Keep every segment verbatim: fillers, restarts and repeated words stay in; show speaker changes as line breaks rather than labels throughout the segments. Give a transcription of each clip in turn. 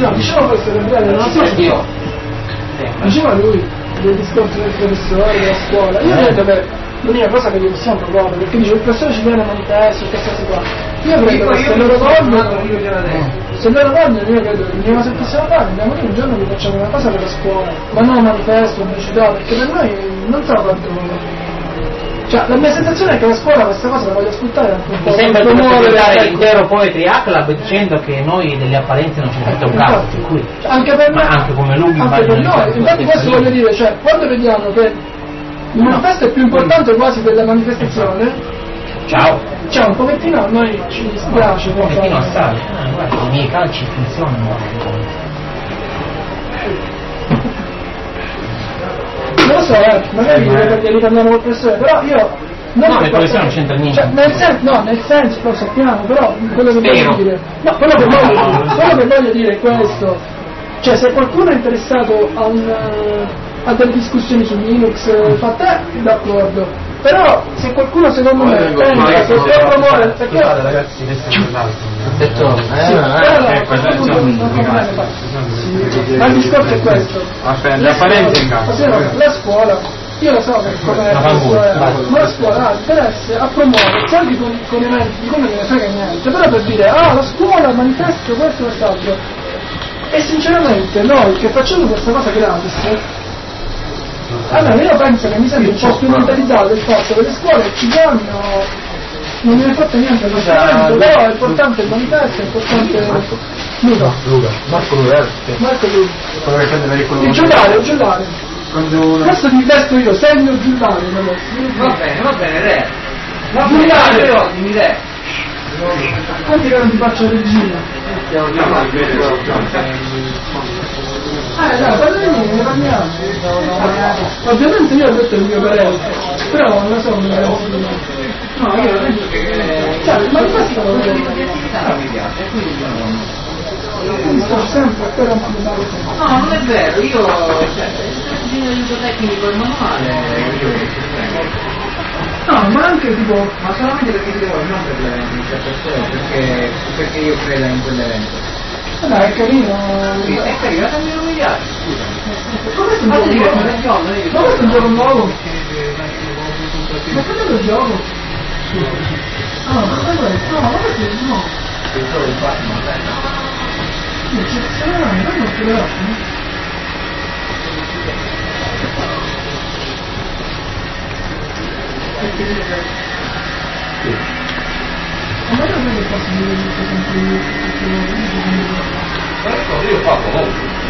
no, diciamo questo per dire, non so se io. Diceva lui, del discorso del professore, della scuola. Io ho detto che l'unica cosa che gli possiamo proporre, perché dice il professore ci viene a manifesto, queste cose qua. Io credo che se loro vogliono, se loro vogliono, io credo che l'unica cosa che possiamo fare, andiamo lì un giorno che facciamo una cosa per la scuola, ma non un manifesto, pubblicità, perché per noi non so quanto. Cioè, la mia sensazione è che la scuola questa cosa la voglio ascoltare anche un po'.
Mi sembra di ascoltare l'intero Poetry A Club dicendo che noi delle apparenze non ci mettiamo un cazzo, per cui
anche per
ma
me,
anche come lui
anche per noi, infatti questo voglio dire, cioè quando vediamo che il manifesto è più importante quasi della manifestazione,
ciao
cioè un pochettino a noi ci dispiace,
un pochettino assai, ah, guarda, i miei calci funzionano.
Non lo so, eh, magari eh. li parliamo col professore, però io non
no, il professore non c'entra niente.
Cioè, nel senso, no, nel senso lo sappiamo, però quello che
Spero.
voglio dire. No, quello che voglio dire, quello che voglio dire è questo. Cioè se qualcuno è interessato a un a delle discussioni su Linux fatte, d'accordo. Però se qualcuno secondo me pensa che per promuovere perché
ragazzi detto
ma il discorso è questo.
la
la scuola, io lo so che come ma la scuola ha interesse a promuovere anche con, con eventi di come ne frega niente, però per dire ah la scuola manifesto questo e quest'altro, e sinceramente noi che facciamo questa cosa gratis, allora io penso che mi sembra un po' strumentalizzato il fatto che le scuole ci danno, non mi è fatto niente per strumento, però è importante il manifesto, è importante Luca
Luca Marco Luca
Marco Luca il giullare, il giullare questo ti testo io, segno giullare
va bene, va bene re
va giullare
però dimmi re
quanti che non ti faccio regina Eh, dai, parliamo, ne parliamo. Ovviamente io ho detto il mio parere, però non lo so come la no, io penso che cioè, il manifesto lo vedo mi piace, quindi sto sempre per un po'.
No, non è vero, io cioè, il bisogno di aiuto tecnico il manuale
no, ma anche tipo
ma solamente perché ti devo non per l'evento in sé per sé, perché perché io creda in quell'evento.
Dai, è carino.
Sì, è carino, non mi piace, scusami.
Come è un gioco nuovo? Ma questo è un gioco nuovo? Ma quello è il gioco? Ah, ma quello è no, ma questo è no.
Il gioco di Batman,
non c'è strano, non ce l'ho. Ma non è che posso dire che
ecco io fa poco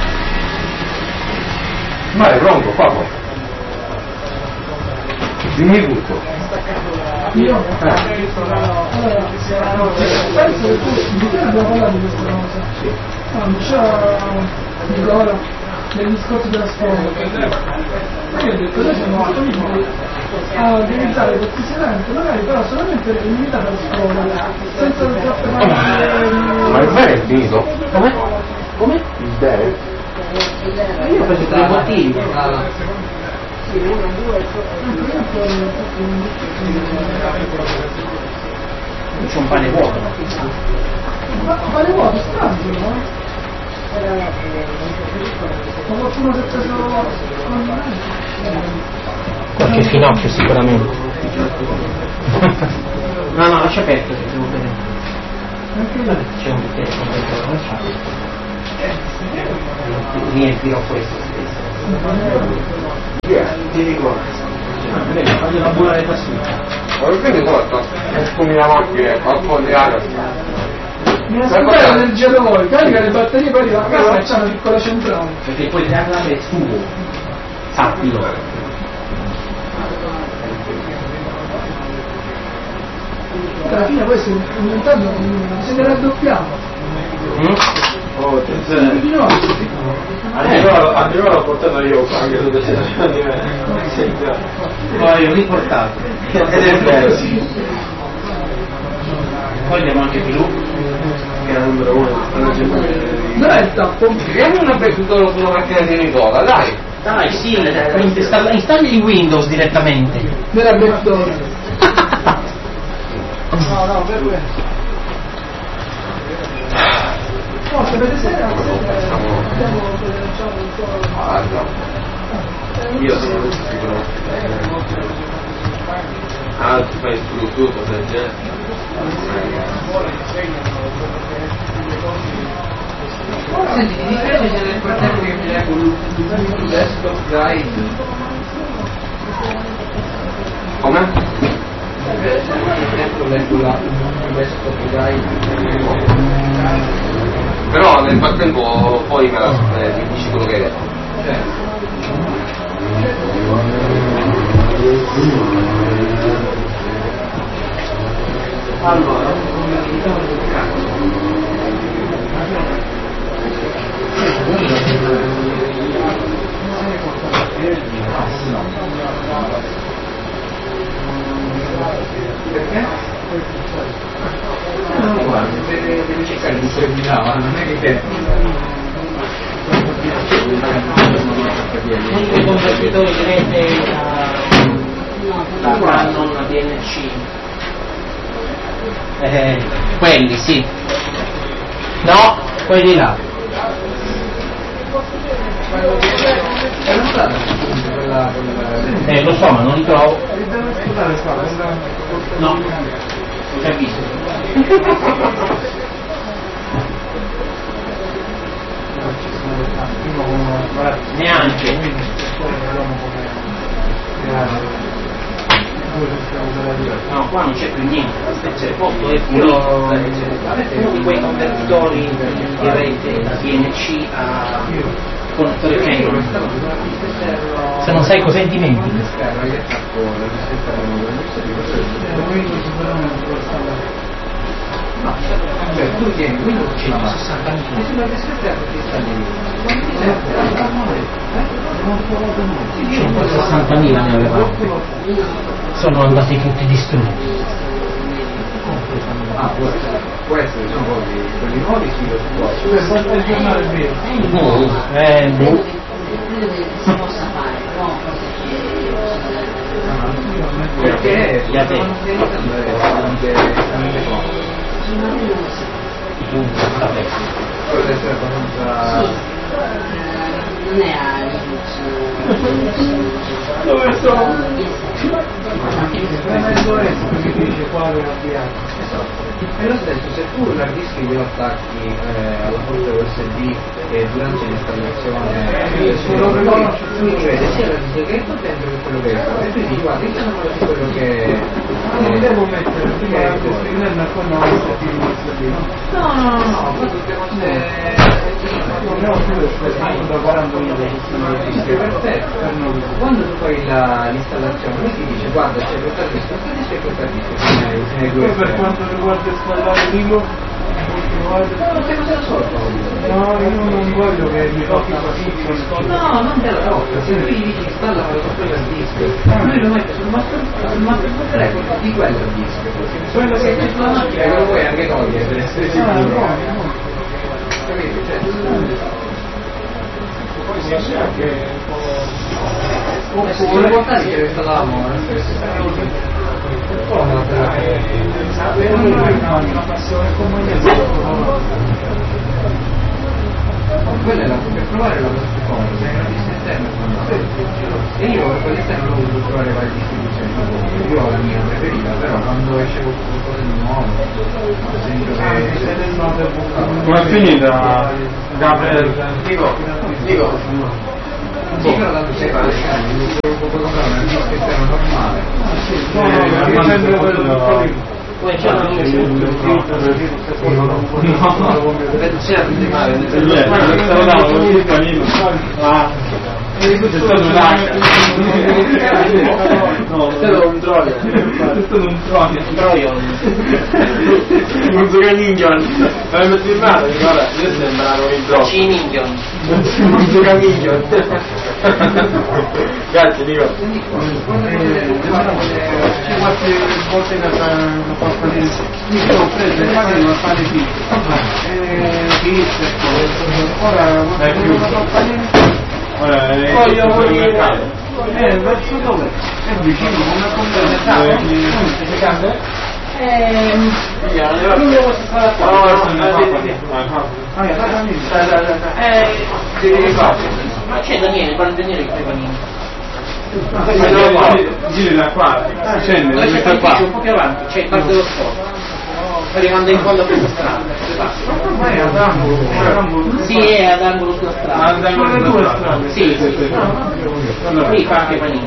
ma è ronco fa poco dimmi tutto
io allora penso che tu di te abbiamo parlato di questa cosa no, c'è Nicola del discorso della scuola ma io ho detto noi siamo amici a organizzare questi eventi magari però solamente limitati alla scuola senza troppe parlare
ma il bene è finito
come? come?
il bene
io ho preso tre motivi c'è un pane vuoto
ma pane vuoto strano no? Ma qualcuno che ha preso
qualche finocchio sicuramente no no lascia aperto se devo vedere c'è un bicchiere completo lasciato riempirò questo stesso
ti dico
voglio lavorare da solo
ma quindi cosa scumi la macchina a fondiare
mi ascoltate l'energia da voi, carica le batterie poi arriva a casa e c'è una piccola centrale
perché poi tirarla è suo sappilo
alla fine poi si aumentando bisogna raddoppiare
mm?
oh attenzione
di no
a Dio l'ho portato io anche tu che sei di me
poi l'ho riportato
ed è vero
poi abbiamo anche Filù
che era numero uno
dov'è il tappo?
scriviamo una battuta sulla macchina di Nicola dai
dai sì install- installi Windows direttamente
nella backdoor no no per questo No, sapete se abbiamo un po'.
Ah, no. Io sono sicuro. Ah, tu fai tutto per genere.
Senti, mi dispiace se nel frattempo che mi leggo il desktop guide.
Come?
Nel frattempo leggo la desktop guide.
Però nel frattempo poi me la eh, mi dici quello che hai detto.
Certo. Allora, perché? No, guarda, devi cercare di terminare, non è che te.
I convertitori di rete da Canon D N C. Eh, quelli sì. No, quelli di là.
È non stata quella quella.
Eh, lo so, ma non li trovo. No, già visto. Neanche. No, qua non c'è più niente, c'è poco è pulito. Avete uno di quei convertitori di rete da D N C a connettore Canon. Se non sai cosa dimentichi.
No, cioè tu tieni Windows centosessantamila e sulla descrizione ti sta lì. Quanti ti serve?
centosessantamila ne avevamo. Sono andati tutti distrutti.
Ah, può essere, sono quelli, quelli nuovi sì, lo si può.
Sulle volte il giornale vero.
No, eh, boh.
Credo che si possa fare, no?
Perché
Ya te. Vabbè.
Potrebbe essere abbastanza.
Non è a Linux.
Dove sono?
Dice qua e lo stesso, se tu l'hard disk glielo attacchi eh, alla porta U S B e durante l'installazione tu vede sia la disk che è contento che quello che è e tu dici guarda io sono quello che
Non devo mettere prima la descrizione ma poi non
no no no no poi tutte cose
da quarantomila
perfetto. Quando tu fai la, l'installazione lui ti dice guarda c'è questa disk, questa disk e questa disk.
Poi per quanto riguarda installare Linux
non sei cosa solo
no, io non voglio che mi tocchi così.
no, non te la tocca, se lui gli dici installa la software disk lui lo mette sul master sul master record di quella disk quello che c'è sulla macchina lo puoi anche togliere per essere sicuro capito? Cioè,
poi si esce anche un po'.
adesso vuole portare che lo installavamo
una passione come
quella è la per provare la cosa più comoda se è una disk esterna e io per quell'esterno l'ho voluto provare varie distribuzioni io ho la mia preferita però quando esce qualcosa di nuovo sento che
Come è finita? Gabriele?
dico dico sì però tanto sei pare puoi comprare una disk esterna normale
Poi c'è una
c'è a male
È stato un hacker.
No, è stato un troia.
È stato un troia.
Troion.
Un Zuccaninion. L'hai messo in mano, guarda, io sembrano in troppo.
Cinion.
Un Zuccaninion. Grazie Nico.
C'è qualche volta che non fa fare mi sono preso le magari non fare qui ora
è più ora è
poi io voglio
mercato
eh verso dove? È vicino come complementare si cambia? ehm io devo stare qua
Ah, dai, dai,
Dai, dai, dai, dai. Eh, devi fare. Ma c'è Daniele, guarda Daniele che fai panini.
Giri da qua, scende,
Dove c'è
sta qua.
Panificio, un po' più avanti, c'è il bar dello sport. Poi rimanda in fondo a questa strada. dove passa.
ma è ad angolo, è ad angolo.
Sì, è ad angolo sulla strada.
Ah, da
Sono le due strade.
Sì, sì, sì. Qui fa anche panini.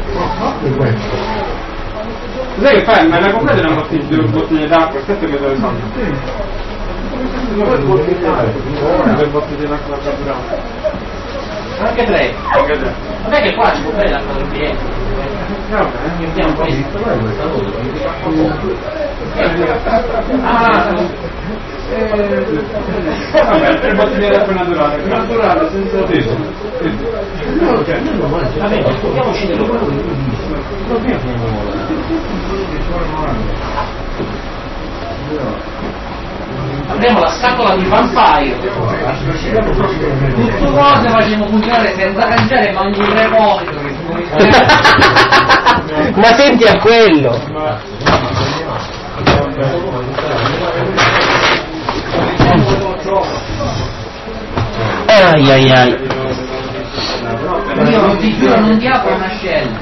Sai che fai? Ma la completa una bottiglia, due bottiglie d'acqua, aspetta che te le sono. Due bottiglie d'acqua carburante.
Anche tre.
Anche te.
Vabbè che qua ci può bere l'acqua del cliente. Mettiamo questo. Ah,
Vabbè, tre bottiglie d'acqua naturale.
Naturale, senza
Sì, sì.
vabbè, mettiamoci dentro. Avremo la scatola di Vampire.
Tutto cose facciamo funzionare senza cangiare, ma ogni repository.
Ma senti a quello! Ai ai ai.
Io non ti giuro, non ti apro una scella.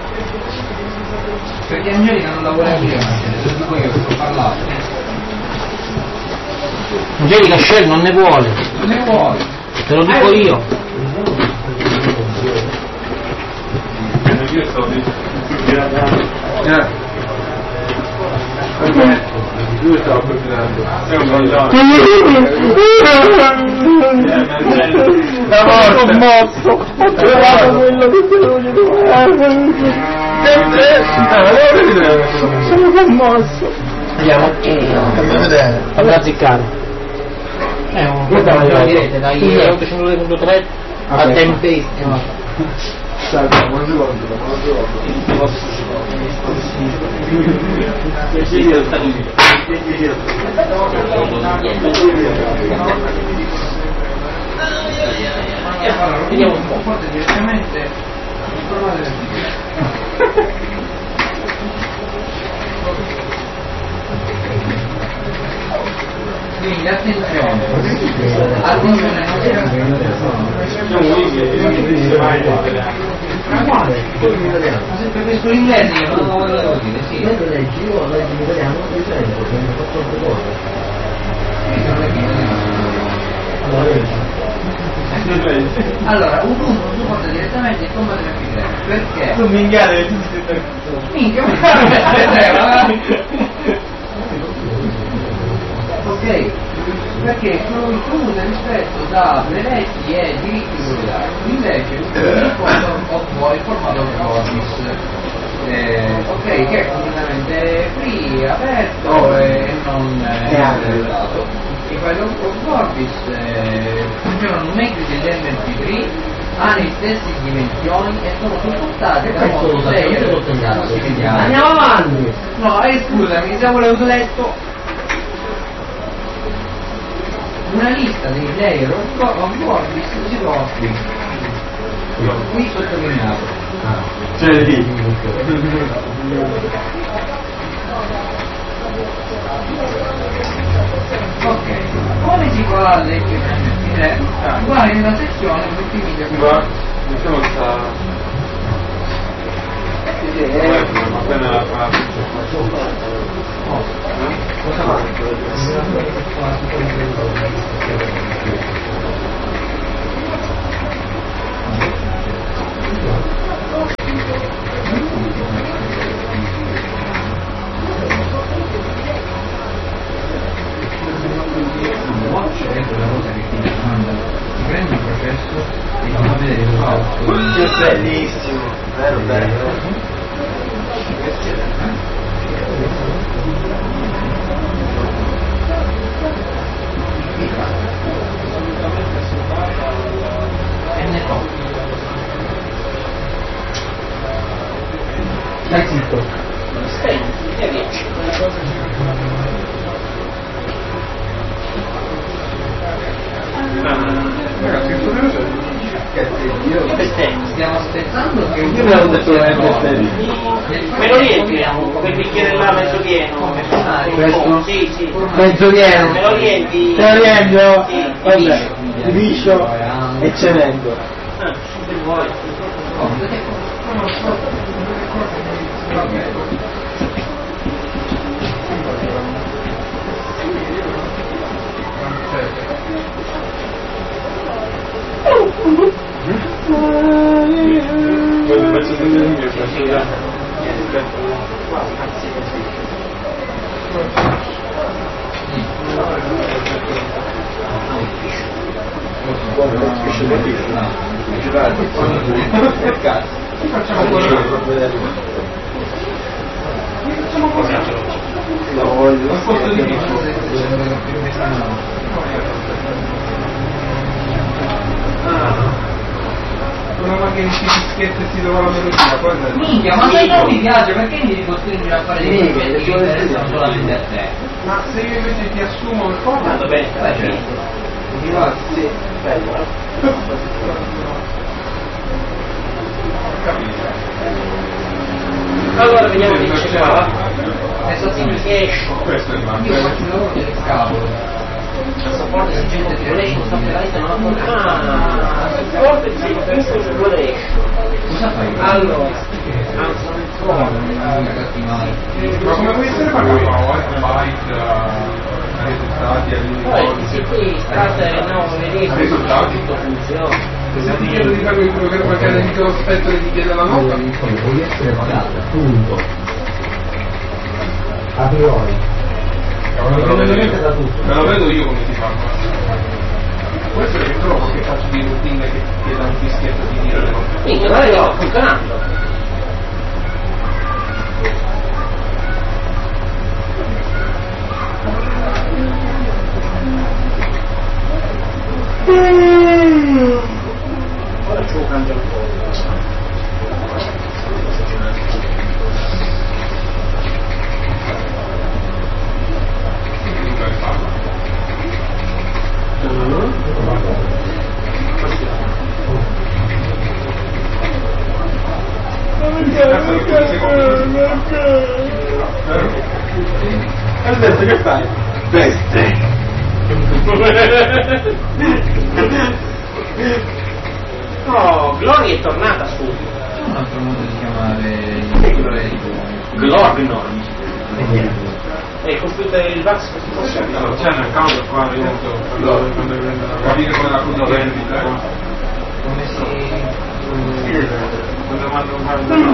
Perché Angelica non la vuole aprire una scella, lo dico io che sto parlando.
Angelica Shell non ne vuole,
Non ne vuole.
te lo dico io.
Io sto Io stavo preparando. Sei un baglione.
Sono commosso, ho trovato quello che te lo dico. Sono commosso. Vediamo. Allora a ziccare. È un po' da direte dai ottocentotre punto tre a tempi.
Vediamo un po'.
Forse direttamente quindi attenzione, attenzione, non c'era ma quale? Sempre questo inglese io non lo volevo dire, sì.
Quando leggi io leggi in italiano differente, perché ho fatto altre cose.
Questo non è
Allora, leggi.
allora, Ubuntu supporta direttamente il comando M P tre, perché?
Tu minchiare
Minchia, ma ok, perché tu, tu usi rispetto da brevetti e diritti solidari, invece il formato il formato Orbis, eh, ok, che è completamente free, aperto e non regolato. I file Orbis eh, funzionano meglio degli M P tre, hanno le stesse dimensioni e sono supportate da modo player.
Andiamo avanti!
No, eh, scusami, se volevo letto una lista dei player of Orbis si trova qui, qui sottolineato.
C'è lì.
Ok, come si fa a leggere M P tre? Guarda nella sezione multimedia.
Guarda, mettiamo sta. Appena la fa.
Cosa manca?
C'è quella cosa che ti manda, ti prende un processo e ti fa vedere il output.
Bellissimo, vero bello.
E ne fa.
Stai zitto.
Stai, e riesci.
Ragazzi, questo video c'è.
Stiamo aspettando che che
Io me l'ho detto
me lo riempi quel bicchiere là mezzo pieno?
questo?
Sì, sì.
Mezzo pieno.
Me lo riempi?
Te lo riempio?
Sì,
Vabbè, di liscio e cemento.
Ah, se vuoi.
Poi faccio sentire il mio, faccio da...
Facciamo quello.
Facciamo così. La voglio. Un posto di
una macchina di fischietti e si trova la melodia, guarda.
Minchia, ma se non mi piace, perché mi devi costringere a fare dei progetti che interessano solamente a te?
Ma se io invece ti assumo il corpo,
Va bene, vai,
Sì.
mi va, sì.
allora vediamo che c'è qua.
Adesso sì,
Che esce.
Questo è il
io
manco.
faccio il lavoro del cavolo. Support esigente tribulation, stop the light and not
Ah, support esigente tribulation.
Cosa fai?
Allora,
Ragazzi mai.
Ma come può essere fatto? Byte, ai risultati, ai
poi
risultati.
qui state no, vedete
Risultati.
tutto funziona.
Se ti chiedo di fare quello che qualche aneddoto lo spettro e ti chiede la nota,
Puoi essere pagata, punto. A priori.
me lo vedo io.
Da tutto.
Me lo vedo io come si fa. Può essere che trovo che faccio di routine che ti chieda un fischietto di dire le cose.
Quindi non è funzionando. Ora ci vuoi cambiare un po'.
Hai detto che fai? Veste!
No, Glory è tornata su.
C'è un altro modo di chiamare il progetto.
Glorgnon. E il computer il Vax
C'è un account qua dentro, allora quando vendono capire come la cosa vendita.
Come si...
Quando mando un paio di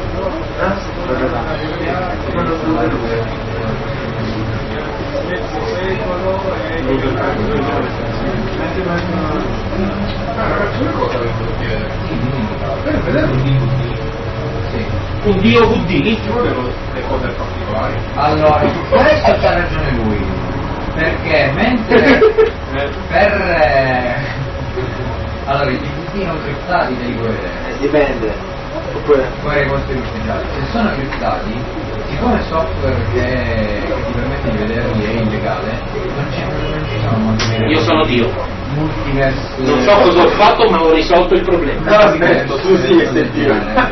un dio V D?
ci volevo le cose particolari.
Allora, su questo c'ha ragione lui, perché mentre per eh, allora i D V D non criptati devi puoi vedere,
Dipende. Oppure.
poi i vostri ufficiali, se sono criptati, siccome il software che, che ti permette di vederli è illegale, non, c'è, non ci sono molti.
Io sono Dio.
Multiverse.
Non so cosa ho fatto ma ho risolto il problema.
No, aspetta, tu sì che sei Dio.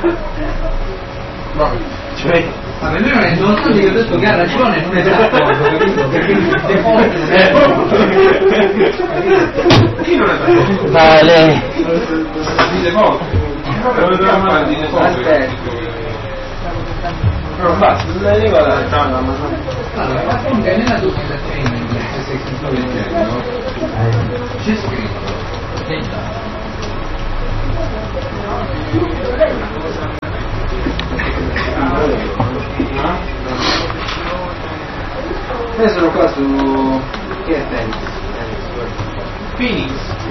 Cioè,
Ma per lui non è soltanto che ho detto che ha ragione, non è d'accordo, capito? Perché il default non è
Chi non è d'accordo?
Vale.
Di default. Dove dobbiamo fare di default? Però basta, non è regolare.
allora, ma comunque nella documentazione in inglese, se si sta leggendo, c'è scritto data.
Io sono qua su... che è Phoenix?
Phoenix.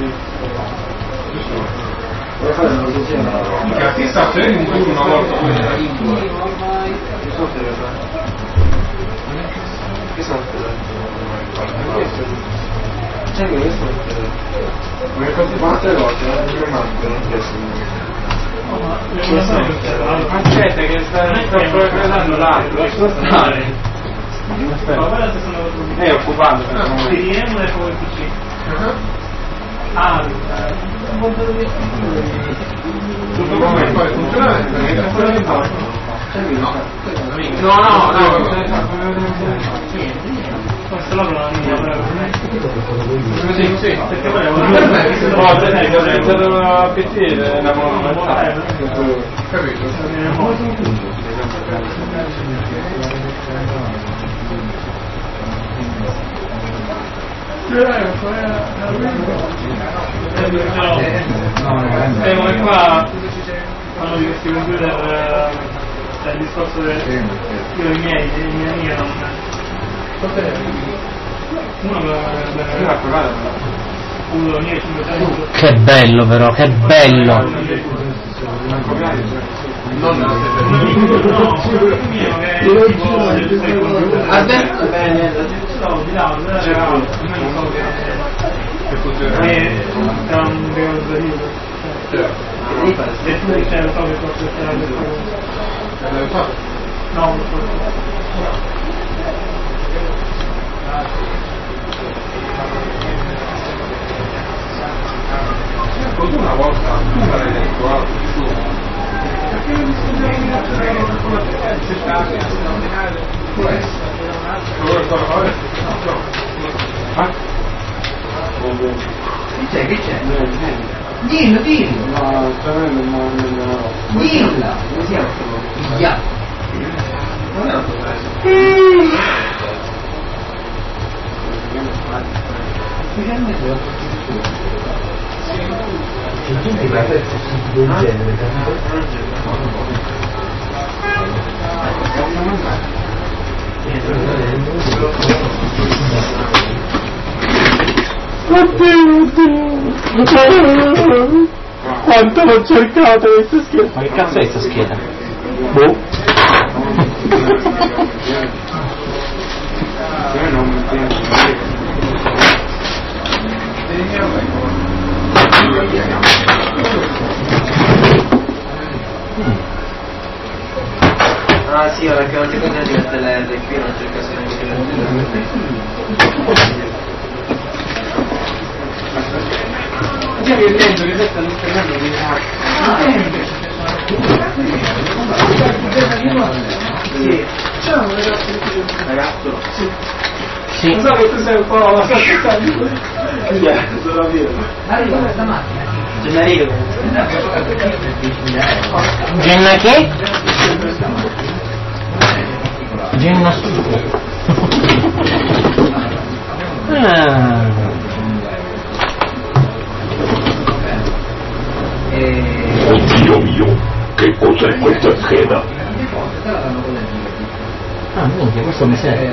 Vorrei fare una soluzione.
Mica, chi sta facendo un turno una volta?
Non so se lo fa. Che sono c'è che questo ma quante volte non mi manco non
Aspetta che sta guardando l'altro, lascia stare. È occupato per il momento.
Speriamo e poi P C. Ah,
Tutto come poi funzionare no no no questo lavoro non è sì sì perché poi no per me è stato a P C la capito e come qua fanno di questi computer il discorso del io i miei, i miei amici non uno uno miei cinquecento
che bello però, che bello
adesso bene
che funziona
no,
così una volta tu me l'hai detto ah, su perché non mi scusi in cercare straordinario può essere
chi c'è che c'è dillo dillo
no
dillo siamo non è un
Quindi va a del genere
Oddio, quanto l'ho cercato questa scheda.
ma che cazzo è questa scheda? Boh
ah sì, ora che non ti contiamo di mettere le R qui non c'è caso neanche
già che dentro che adesso all'interno di
sì
C'è un ragazzo che
ragazzo
sì.
sì
Non so che tu sei un po' la salsetta di chi è? Sono vero.
arriva questa macchina
Gennaro
Genna che? Genna Studio ah.
Oddio mio, che cos'è questa scheda?
Ah, minchia, questo mi serve.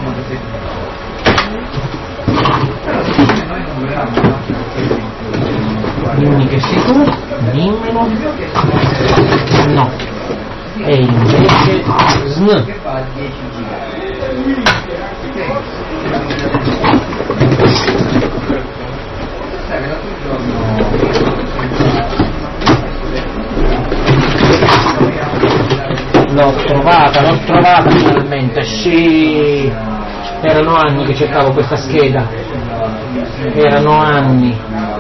Dimmi che sei tu, dimmelo. No. E invece sn. L'ho trovata, l'ho trovata finalmente, sì. Erano anni che cercavo questa scheda. Erano anni.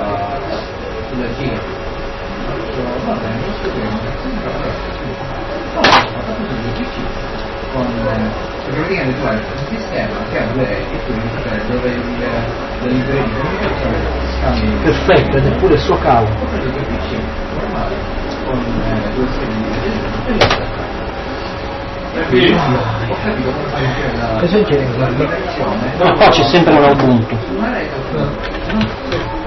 praticamente tu hai un sistema che ha due reti, quindi dove le librerie di comunicazione scambi
Perfetto, ed è pure il suo cavo.
con due P C normali con due schede. Ho capito come fare la
Cosa c'è?
comunicazione.
No, qua c'è sempre un Ubuntu.
Una rete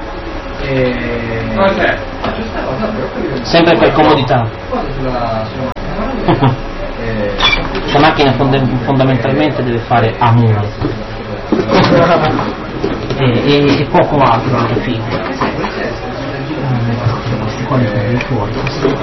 e
Cos'è?
faccio sta cosa però ho capito
Sempre per comodità.
cosa sulla sulla
Questa macchina fonda- fondamentalmente deve fare amore e, e, e poco altro alla fine. Quali sono i fuori?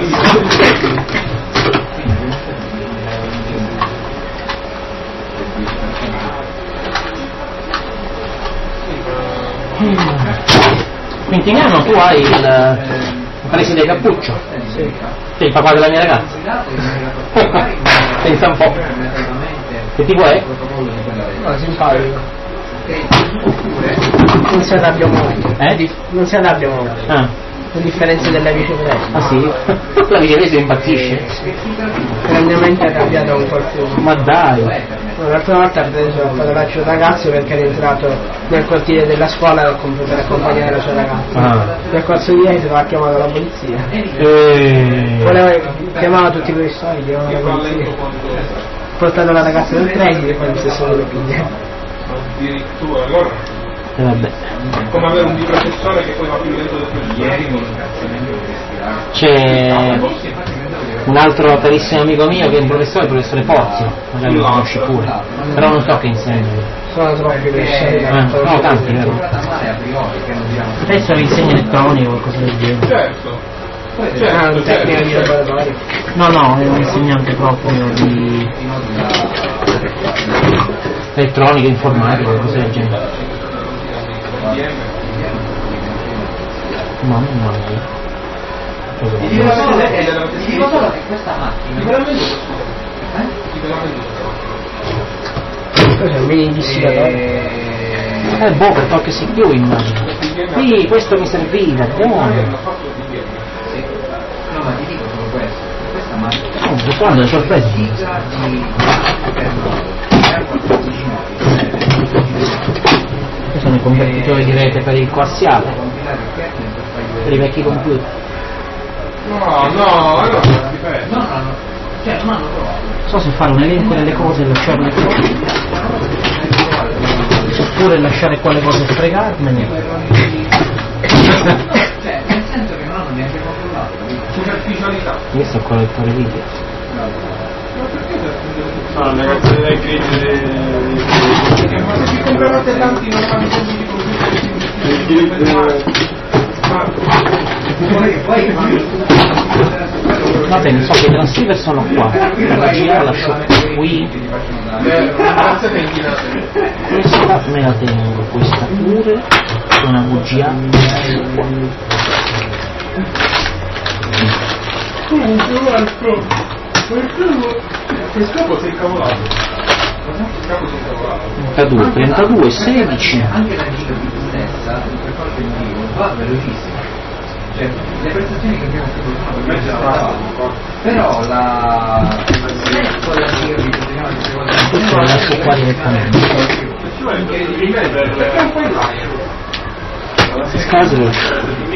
Quintiniano, tu hai il, il preside cappuccio? Sì. Sei il papà della mia ragazza? Pensa un po'. Che tipo è?
No, simpatico. Non si arrabbia mai.
Eh?
Non si arrabbia mai.
Ah. a differenza della viceversa.
Ah sì? La viceversa impazzisce?
Grandemente arrabbiato con qualcuno.
Ma dai!
L'altra volta ha preso il fotocaccio un ragazzo perché è entrato nel cortile della scuola per accompagnare la sua ragazza.
Ah.
Nel corso di ieri ha chiamato la polizia.
E...
Voleva, chiamava tutti quei soldi, chiamava la polizia. Ha portato la ragazza del preside e poi mi stesso lo piglia.
Addirittura, allora.
E vabbè.
Come avere un biprofessore che poi va più lento del professore.
C'è un altro carissimo amico mio che è un professore, il professore Porzio, magari lo conosci pure, però non so che insegna.
Sono troppi professori.
Eh, no, tanti, vero? Adesso vi insegna elettronico o qualcosa del genere.
Certo.
Ah, un tecnico di laboratorio.
No, no, è un insegnante proprio di elettronica, informatica, cose del genere. Mamma mia.
Ti dico solo che, ti dico solo che questa macchina
Cos'è un mini dissipatore?
Eh boh, per qualche C P U immagino. Sì, questo mi serviva, demonio.
no, ma ti dico solo questo, questa macchina
Oh, quando è sorpreso?
giga di
Questi sono i convertitori di rete per il coassiale, per i vecchi computer.
No, no, allora dipende.
no, no, no, cioè non hanno provato.
Non so se fare un elenco delle cose e lasciarle qua, oppure lasciare qua le cose e fregarmene.
Cioè, nel senso che non hanno neanche controllato.
Superficialità.
Questo è il correttore video.
No, le canzoni dai critici. Ma se ci comprate tanti non fanno
Va bene, so che i transceiver sono qua, la G A lascio qui, questa me la tengo, questa pure, una V G A qua.
Che scopo sei incavolato? Che capo sei incavolato?
trentadue, trentadue, sedici.
Anche la giga stessa, per qualche motivo, va velocissima. Cioè, le prestazioni che abbiamo avuto sono però la se con la giga di
Questo lo lascio qua direttamente.
Perché un po' in live?
In caso lo lascio.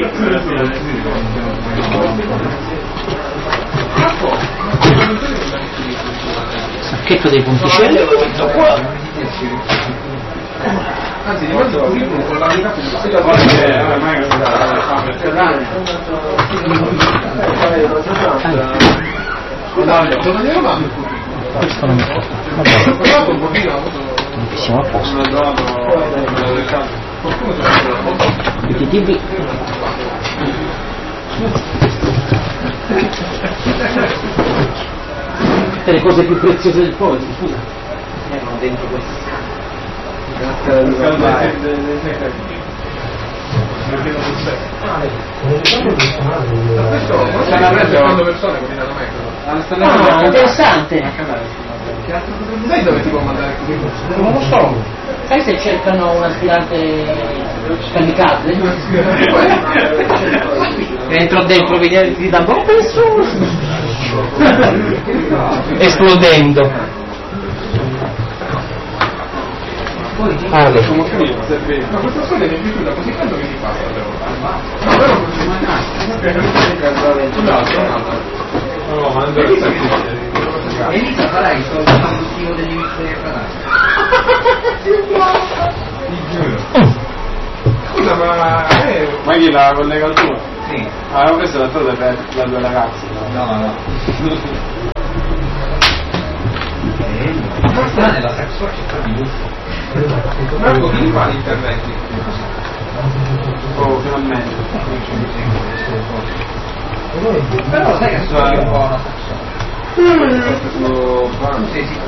Sacchetto dei ponticelli, tutto qua.
Anzi, di mezzo curriculum con la vita più
Questo non mi fa. Vabbè, siamo a posto. I T T V. Tutte le cose più preziose del povero, scusa. Erano dentro questi.
Questo stanno arrestando persone combinato me.
Ah, interessante.
Sai dove ti può mandare così?
Non lo so. Sai se cercano un aspirante kamikaze? Entro dentro vedi di da poco esplodendo. Ah,
Ma questa storia mi è piaciuta così tanto che si passa no, però non c'è mai no, ma non deve essere
Elisa farà il soldo produttivo degli emittenti
scusa ma eh, ma chi la collega al tuo?
Sì.
Ah, ho preso la tua per la due ragazze
no no no questa nella saxo città di buffo
Marco, chi fa gli interventi? Oh, finalmente.
però sai che sono un po' una saxo sì sì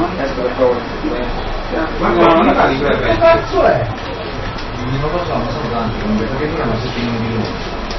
Marco, non mi fa gli interventi?
che cazzo è? non lo so, ma sono tanti perché durano sette minuti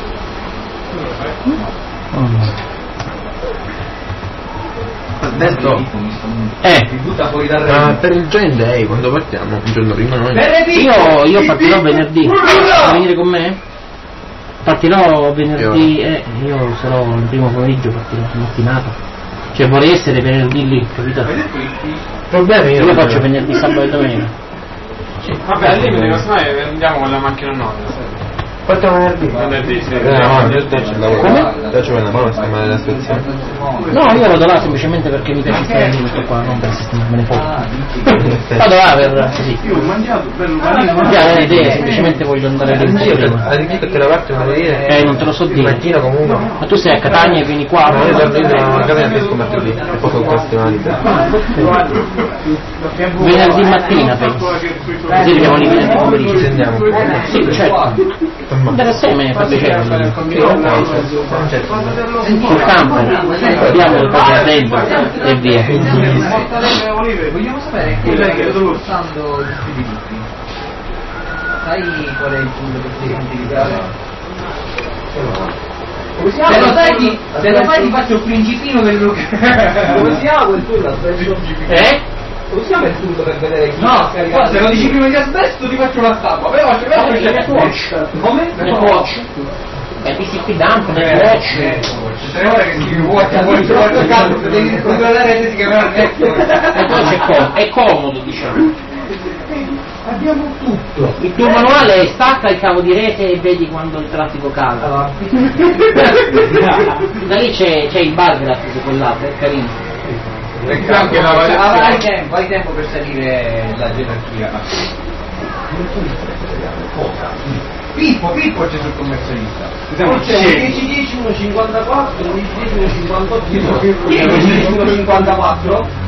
Adesso
Eh,
mi butta fuori dal
ma
regno
per il Join Day quando partiamo? Un giorno prima noi?
io, io partirò venerdì. Vuoi venire con me?
Partirò venerdì, eh, io sarò il primo pomeriggio, partirò mattinata. Cioè vorrei essere venerdì lì, capito?
Problemi
io, io faccio venerdì, sabato e domenica.
Sì. Vabbè, al limite casomai andiamo con la macchina nuova.
Quanto venerdì?
Venerdì, sì.
Eh, no, io ci lavoro. Io ci la mano a sistemare la situazione.
No, io vado là semplicemente perché mi piace stare lì qua, non per sistemare fuoco. Vado là per così. Io ho mangiato, bello panino. Già, le idee, semplicemente voglio andare lì prima.
Hai detto che la parte non dire?
Eh, non te lo so dire.
Immagino comunque.
Ma tu sei a Catania e vieni qua?
No, io sono a Catania e esco martedì. E poi sono queste
venerdì mattina penso. Così arriviamo lì venerdì pomeriggio.
Ci andiamo.
Sì, certo. Andare assieme fa piacere. Sul campo abbiamo il po' tempo e via.
Vogliamo sapere che stai usando gli stabiliti. Sai qual è il punto che stai utilizzare? Se lo sai ti, se lo fai ti faccio il principino del locale.
Come si chiama quel tool?
Eh?
Come si chiama il tool per vedere chi
No, se lo dici prima di asbesto ti faccio una stampa. Però c'è però c'è il watch. Come?
Il watch. E visti qui dampo nel watch.
Tre ore che scrivi watch, watch, watch, cazzo, devi controllare se ti chiamerà il
E poi c'è comodo, è comodo diciamo.
Abbiamo tutto.
Il tuo manuale è stacca il cavo di rete e vedi quando il traffico cala.
Allora.
Da lì c'è, c'è il bar gratis con l'app, è carino.
Anche la
Ah, hai tempo, hai tempo per salire la gerarchia. Pippo, Pippo c'è sul commercialista.
Poi c'è un dieci dieci, uno cinquantaquattro, un dieci dieci, uno cinquantotto, chi è un dieci dieci, uno cinquantaquattro?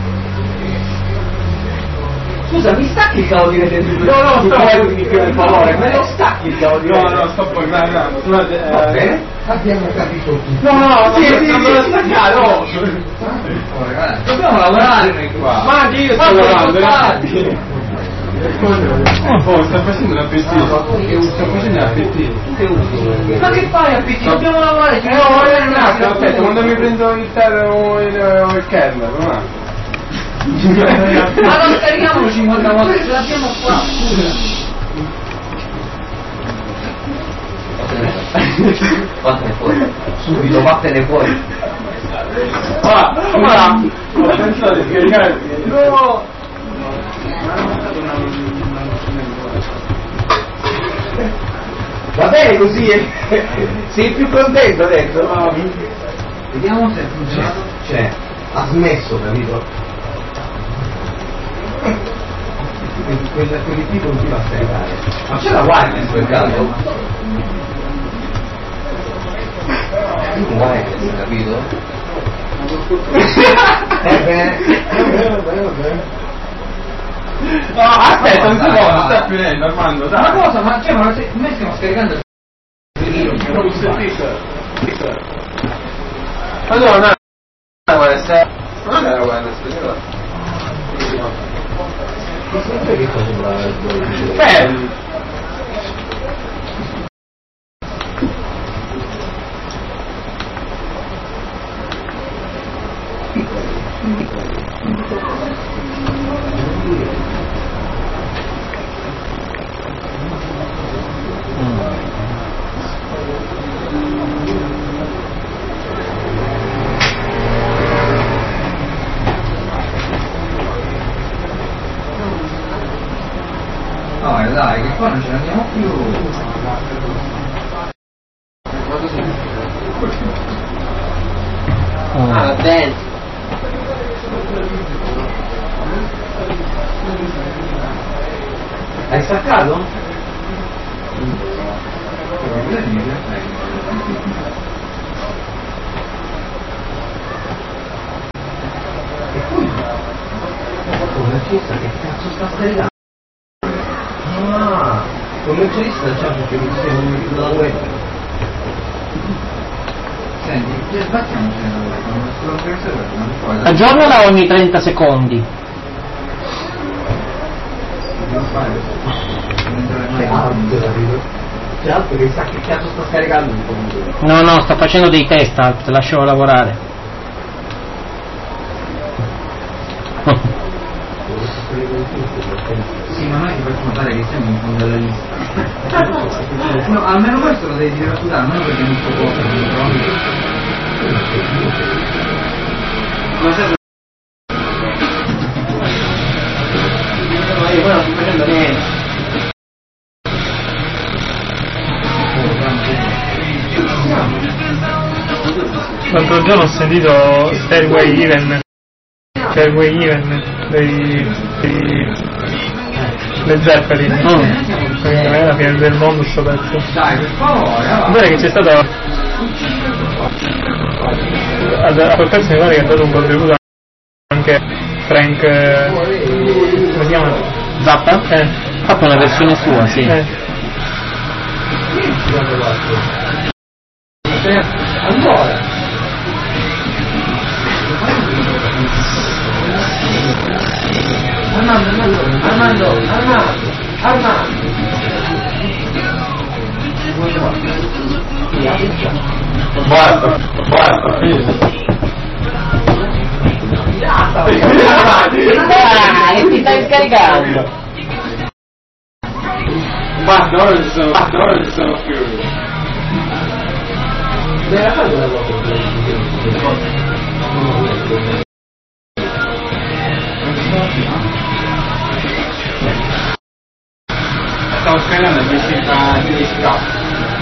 Scusa, mi stacchi il cavo di rete? No, no, sto per favore, me lo stacchi il cavo di rete?
No, no, sto guardando.
Va bene? Abbiamo capito tutto.
No, no,
sì,
sì,
sì,
non me lo staccare, no.
Dobbiamo lavorare noi qua.
Ma anche io sto lavorando. Oh, sta facendo un appetito. Sta facendo un appetito.
Ma che fai appetito? Dobbiamo lavorare.
Eh, no, un attimo, aspetta, quando mi prendo il terra o il kernel, no?
Ma non scarichiamolo cinquanta volte, ce l'abbiamo qua.
Vattene fuori. Subito, vattene fuori.
Ah, ora, ho pensato di scaricare.
No! Va bene così, eh? Sei più contento adesso? No.
Vediamo se funziona.
Cioè, ha smesso, capito? Quella, quelli qui continua a scaricare. Ma c'è la wireless quel caso? Un wireless, capito? Eh bene, bene, bene, bene.
No, aspetta un secondo, sta finendo Armando, dai.
Ma cosa? Ma cioè, ma se, noi stiamo scaricando
Allora, no, non era wireless,
Che cosa
eh,
no, dai, che qua non ce ne andiamo più.
Ah, bene.
Hai staccato? E poi commercialista che cazzo sta scaricando? Ah, commercialista c'ha perché mi sei sulla web.
Senti, che sbattiamoci nella web?
Aggiornala ogni trenta secondi.
C'è altro, capito? C'è altro che sa che cazzo sta scaricando il computer.
No, no, sto facendo dei test, Alp, lascialo lavorare.
Si ma noi ti facciamo notare che siamo in fondo alla lista. No, almeno questo lo devi dire a Sudano, non perché non so cosa, non
Ma se no, io poi non sto facendo niente.
L'altro giorno ho sentito Stairway Even, Stairway Even dei, dei, dei Zeppelin, oh. È la fine del mondo sto pezzo.
Dai, per favore,
guarda che c'è stato a, a quel pezzo mi pare che ha dato un contributo anche Frank, come si chiama?
Zappa?
Eh.
Ha fatto una versione sua, sì.
Eh.
Ancora Armando, Armando, Armando, Armando,
Basta, basta.
Dai, ti stai scaricando.
Basta, ora ci sono, ora ci sono più. Stavo scaricando dieci K.